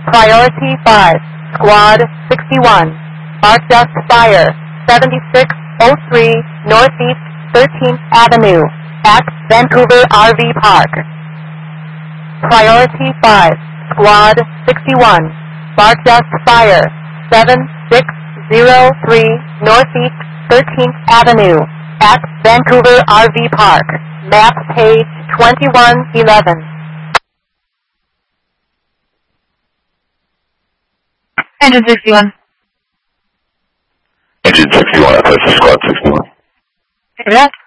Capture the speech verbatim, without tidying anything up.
Priority five, Squad sixty-one, Barkdust Fire, seventy-six oh three Northeast thirteenth Avenue, at Vancouver R V Park. Priority five, Squad sixty-one, Barkdust Fire, seven six oh three Northeast thirteenth Avenue, at Vancouver R V Park. Map page twenty-one eleven. Engine sixty-one. Engine sixty-one, F S Squad sixty-one. Copy that.